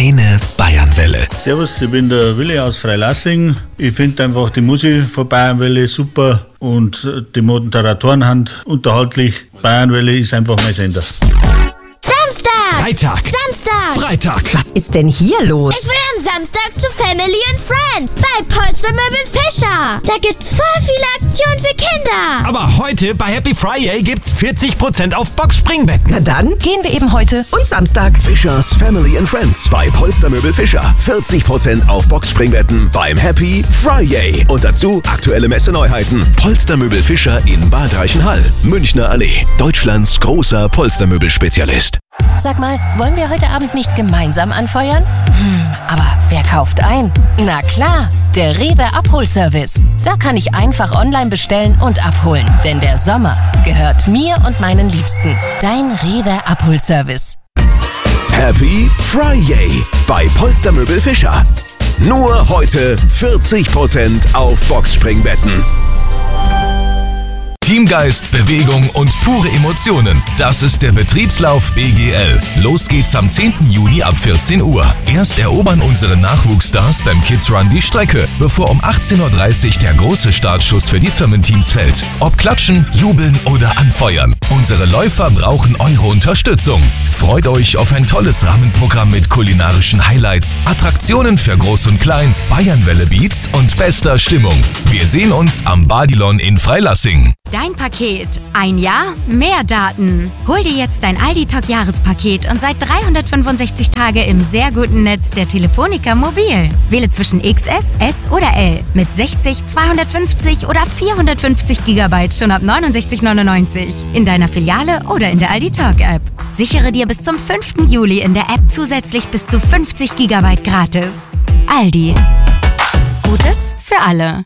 Deine Bayernwelle. Servus, ich bin der Willi aus Freilassing. Ich finde einfach die Musik von Bayernwelle super und die Moderatoren unterhaltlich. Bayernwelle ist einfach mein Sender. Freitag. Samstag. Freitag. Was ist denn hier los? Ich will am Samstag zu Family and Friends bei Polstermöbel Fischer. Da gibt's voll viele Aktionen für Kinder. Aber heute bei Happy Friday gibt's 40% auf Boxspringbetten. Na dann gehen wir eben heute und Samstag. Fischers Family and Friends bei Polstermöbel Fischer. 40% auf Boxspringbetten beim Happy Friday. Und dazu aktuelle Messeneuheiten. Polstermöbel Fischer in Bad Reichenhall, Münchner Allee. Deutschlands großer Polstermöbel-Spezialist. Sag mal, wollen wir heute Abend nicht gemeinsam anfeuern? Aber wer kauft ein? Na klar, der Rewe Abholservice. Da kann ich einfach online bestellen und abholen. Denn der Sommer gehört mir und meinen Liebsten. Dein Rewe Abholservice. Happy Friday bei Polstermöbel Fischer. Nur heute 40% auf Boxspringbetten. Teamgeist, Bewegung und pure Emotionen. Das ist der Betriebslauf BGL. Los geht's am 10. Juni ab 14 Uhr. Erst erobern unsere Nachwuchsstars beim Kids Run die Strecke, bevor um 18.30 Uhr der große Startschuss für die Firmenteams fällt. Ob klatschen, jubeln oder anfeuern. Unsere Läufer brauchen eure Unterstützung. Freut euch auf ein tolles Rahmenprogramm mit kulinarischen Highlights, Attraktionen für Groß und Klein, Bayernwelle Beats und bester Stimmung. Wir sehen uns am Badilon in Freilassing. Dein Paket. Ein Jahr, mehr Daten. Hol dir jetzt dein Aldi-Talk-Jahrespaket und seit 365 Tage im sehr guten Netz der Telefonica Mobil. Wähle zwischen XS, S oder L mit 60, 250 oder 450 GB schon ab 69,99 in deiner Filiale oder in der Aldi-Talk-App. Sichere dir bis zum 5. Juli in der App zusätzlich bis zu 50 GB gratis. Aldi. Gutes für alle.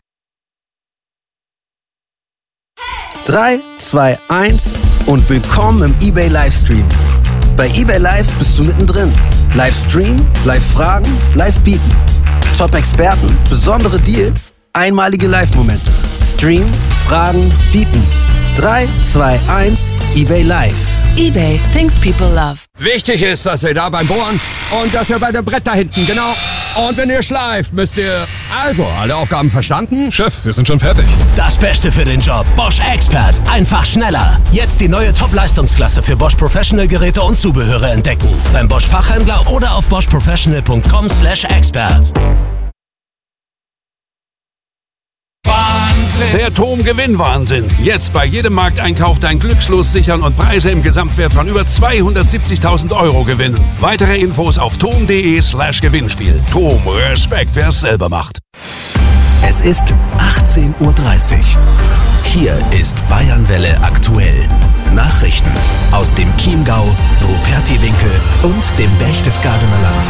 3, 2, 1 und willkommen im eBay Livestream. Bei eBay Live bist du mittendrin. Livestream, Live-Fragen, Live-Bieten. Top-Experten, besondere Deals, einmalige Live-Momente. Stream, Fragen, Bieten. 3, 2, 1, eBay Live. eBay, things people love. Wichtig ist, dass ihr da beim Bohren und dass ihr bei dem Brett da hinten, genau. Und wenn ihr schleift, müsst ihr... Also, alle Aufgaben verstanden? Chef, wir sind schon fertig. Das Beste für den Job. Bosch Expert. Einfach schneller. Jetzt die neue Top-Leistungsklasse für Bosch Professional Geräte und Zubehöre entdecken. Beim Bosch Fachhändler oder auf boschprofessional.com/expert. Der TOM-Gewinnwahnsinn. Jetzt bei jedem Markteinkauf dein Glückslos sichern und Preise im Gesamtwert von über 270.000 € gewinnen. Weitere Infos auf tom.de/Gewinnspiel. TOM, Respekt, wer es selber macht. Es ist 18.30 Uhr. Hier ist Bayernwelle aktuell. Nachrichten aus dem Chiemgau, Rupertiwinkel und dem Berchtesgadener Land.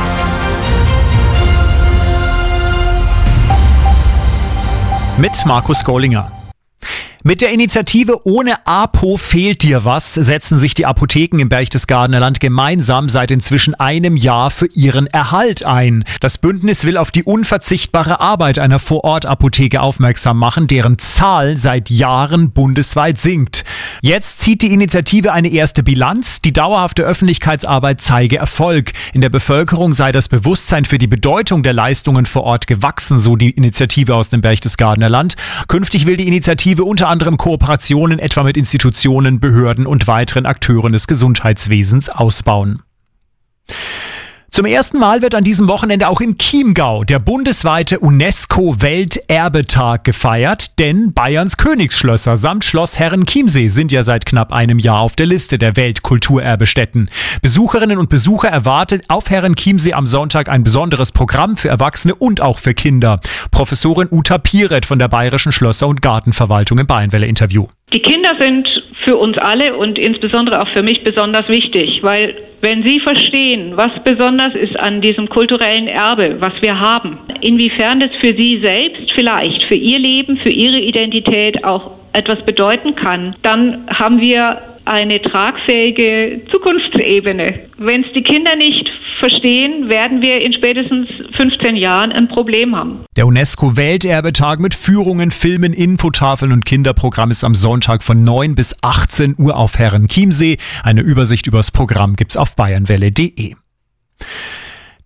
Mit Markus Gollinger. Mit der Initiative Ohne Apo fehlt dir was setzen sich die Apotheken im Berchtesgadener Land gemeinsam seit inzwischen einem Jahr für ihren Erhalt ein. Das Bündnis will auf die unverzichtbare Arbeit einer Vorortapotheke aufmerksam machen, deren Zahl seit Jahren bundesweit sinkt. Jetzt zieht die Initiative eine erste Bilanz. Die dauerhafte Öffentlichkeitsarbeit zeige Erfolg. In der Bevölkerung sei das Bewusstsein für die Bedeutung der Leistungen vor Ort gewachsen, so die Initiative aus dem Berchtesgadener Land. Künftig will die Initiative unter anderem Kooperationen etwa mit Institutionen, Behörden und weiteren Akteuren des Gesundheitswesens ausbauen. Zum ersten Mal wird an diesem Wochenende auch im Chiemgau der bundesweite UNESCO-Welterbetag gefeiert, denn Bayerns Königsschlösser samt Schloss Herrenchiemsee sind ja seit knapp einem Jahr auf der Liste der Weltkulturerbestätten. Besucherinnen und Besucher erwartet auf Herrenchiemsee am Sonntag ein besonderes Programm für Erwachsene und auch für Kinder. Professorin Uta Piret von der Bayerischen Schlösser- und Gartenverwaltung im Bayernwelle-Interview. Die Kinder sind für uns alle und insbesondere auch für mich besonders wichtig, weil wenn sie verstehen, was besonders ist an diesem kulturellen Erbe, was wir haben, inwiefern das für sie selbst vielleicht, für ihr Leben, für ihre Identität auch etwas bedeuten kann, dann haben wir eine tragfähige Zukunftsebene. Wenn es die Kinder nicht verstehen, werden wir in spätestens 15 Jahren ein Problem haben. Der UNESCO-Welterbetag mit Führungen, Filmen, Infotafeln und Kinderprogramm ist am Sonntag von 9 bis 18 Uhr auf Herrenchiemsee. Eine Übersicht übers Programm gibt's auf bayernwelle.de.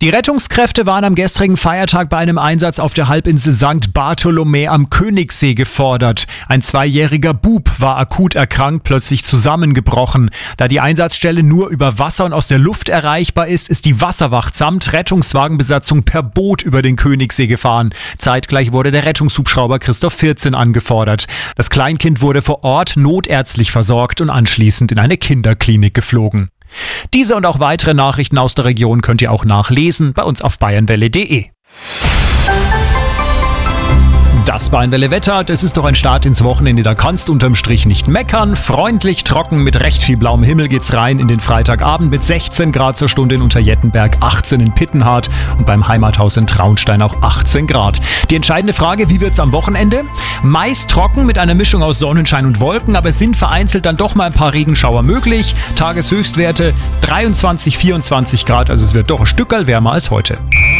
Die Rettungskräfte waren am gestrigen Feiertag bei einem Einsatz auf der Halbinsel St. Bartholomä am Königssee gefordert. Ein 2-jähriger Bub war akut erkrankt, plötzlich zusammengebrochen. Da die Einsatzstelle nur über Wasser und aus der Luft erreichbar ist, ist die Wasserwacht samt Rettungswagenbesatzung per Boot über den Königssee gefahren. Zeitgleich wurde der Rettungshubschrauber Christoph 14 angefordert. Das Kleinkind wurde vor Ort notärztlich versorgt und anschließend in eine Kinderklinik geflogen. Diese und auch weitere Nachrichten aus der Region könnt ihr auch nachlesen bei uns auf bayernwelle.de. Das Bayernwelle Wetter, das ist doch ein Start ins Wochenende, da kannst unterm Strich nicht meckern. Freundlich, trocken, mit recht viel blauem Himmel geht's rein in den Freitagabend mit 16 Grad zur Stunde in Unterjettenberg, 18 in Pittenhardt und beim Heimathaus in Traunstein auch 18 Grad. Die entscheidende Frage, wie wird's am Wochenende? Meist trocken mit einer Mischung aus Sonnenschein und Wolken, aber es sind vereinzelt dann doch mal ein paar Regenschauer möglich. Tageshöchstwerte 23, 24 Grad, also es wird doch ein Stückerl wärmer als heute.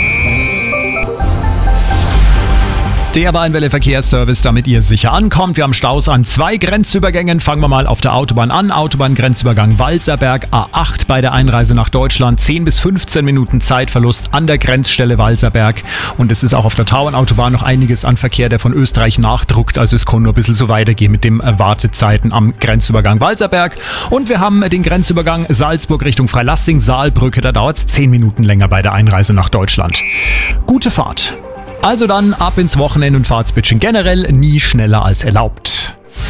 Der Bayernwelle Verkehrsservice, damit ihr sicher ankommt. Wir haben Staus an 2 Grenzübergängen. Fangen wir mal auf der Autobahn an. Autobahngrenzübergang Walserberg, A8 bei der Einreise nach Deutschland. 10 bis 15 Minuten Zeitverlust an der Grenzstelle Walserberg. Und es ist auch auf der Tauernautobahn noch einiges an Verkehr, der von Österreich nachdruckt. Also es kann nur ein bisschen so weitergehen mit den Wartezeiten am Grenzübergang Walserberg. Und wir haben den Grenzübergang Salzburg Richtung Freilassing, Saalbrücke. Da dauert es 10 Minuten länger bei der Einreise nach Deutschland. Gute Fahrt. Also dann ab ins Wochenende und fahrt's bitte generell nie schneller als erlaubt.